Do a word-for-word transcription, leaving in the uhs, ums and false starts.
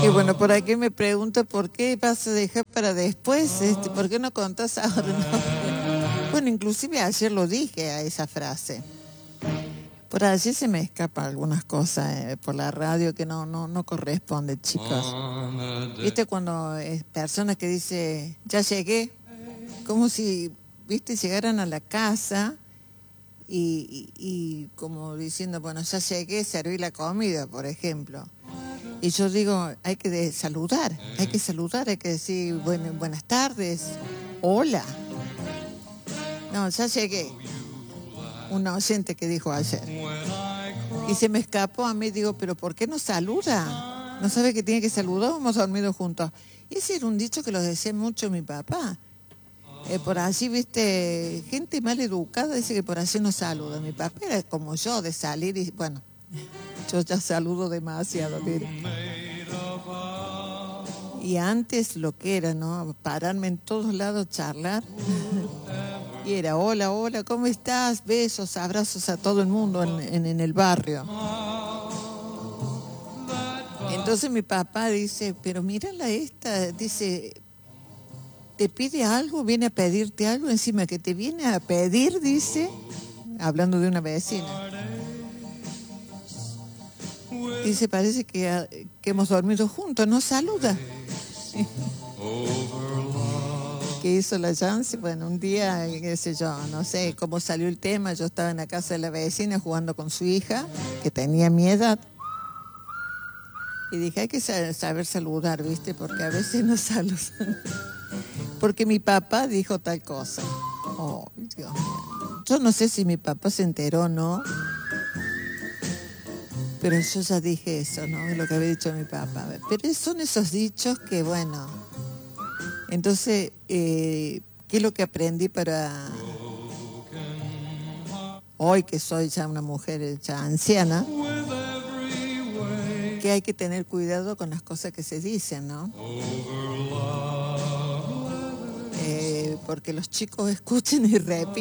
Y bueno, por aquí me pregunta por qué vas a dejar para después, este, ¿por qué no contás ahora? No. Bueno, inclusive ayer lo dije a esa frase. Por allí se me escapan algunas cosas eh, por la radio que no, no, no corresponde, chicos. ¿Viste cuando es personas que dice ya llegué? Como si, viste, llegaran a la casa y, y, y como diciendo, bueno, ya llegué, serví la comida, por ejemplo. Y yo digo, hay que de saludar, hay que saludar, hay que decir buen, buenas tardes, hola. No, ya llegué. Un oyente que dijo ayer. Y se me escapó a mí, digo, pero ¿por qué no saluda? ¿No sabe que tiene que saludar? Hemos dormido juntos. Y ese era un dicho que lo decía mucho mi papá. Eh, por allí, viste, gente mal educada dice que por allí no saluda. Mi papá era como yo, de salir y, bueno, yo ya saludo demasiado, mire. Y antes lo que era, ¿no? Pararme en todos lados, charlar. Y era, hola, hola, ¿cómo estás? Besos, abrazos a todo el mundo en, en, en el barrio. Entonces mi papá dice, pero mírala esta, dice, te pide algo, viene a pedirte algo, encima que te viene a pedir, dice, hablando de una vecina. Dice, parece que, que hemos dormido juntos, no saluda. ¿Qué hizo la Jancy? Bueno, un día, qué sé yo, no sé cómo salió el tema, yo estaba en la casa de la vecina jugando con su hija, que tenía mi edad, y dije, hay que saber saludar, ¿viste? Porque a veces no saludan. Porque mi papá dijo tal cosa. Oh, Dios mío. Yo no sé si mi papá se enteró o no, pero yo ya dije eso, ¿no? Lo que había dicho mi papá. Pero son esos dichos que, bueno... Entonces, eh, ¿qué es lo que aprendí para hoy que soy ya una mujer ya anciana? Que hay que tener cuidado con las cosas que se dicen, ¿no? Eh, porque los chicos escuchen y repiten.